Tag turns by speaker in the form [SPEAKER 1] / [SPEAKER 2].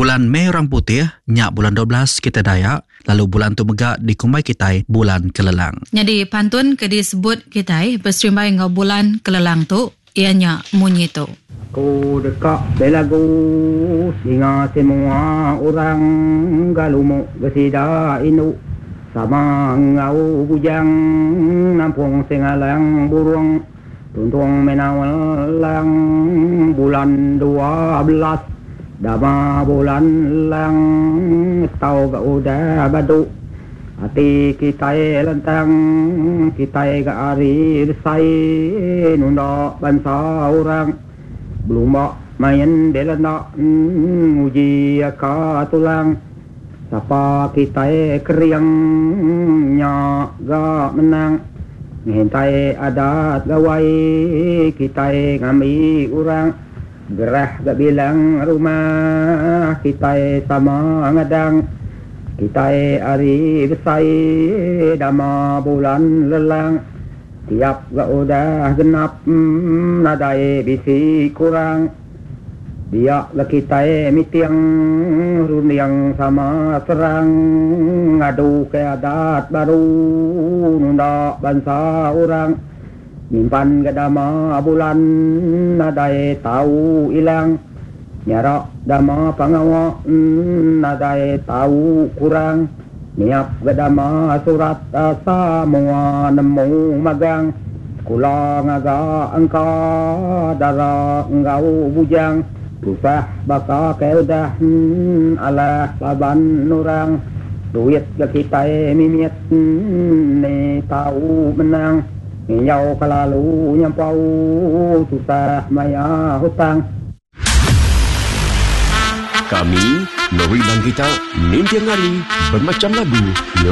[SPEAKER 1] Bulan Mei orang putih, nyak bulan 12 kita Dayak, lalu bulan tu megak di Kumbai Kitai bulan Kelelang.
[SPEAKER 2] Jadi pantun ke disebut Kitai berserimbai ngau bulan Kelelang tu, ianya munyi tu.
[SPEAKER 3] Ku dekat belagu singa semua orang galumu gesida inu sama ngau bujang nampung singalang burung tuntung menawalang bulan 12 dama bulan lang tau ga udah badu hati kita lentang kita ga ari sai nunda bansa orang belum main belanda uji ka tulang sapa kita keriangnya ga menang ngentai adat gawai kita ngami orang gerah gak bilang rumah kita sama ngadang kita hari besai dama bulan lelang tiap gak udah genap nadai bisi kurang biak gak kita mitiang runiang sama serang ngadu ke adat baru nunda bansa orang nyimpan gadama bulan nadai tahu ilang nyarak dama pangawa nadai tahu kurang niap gadama surat asa mua nemu magang kula ngaga angka dara ngau bujang usah baka keudah ala laban nurang duit ke kita mimiet ne tahu menang Nyau kelalu nyampau susah maya hutang.
[SPEAKER 4] Kami, Nori dan kita, mimpi hari bermacam lagu.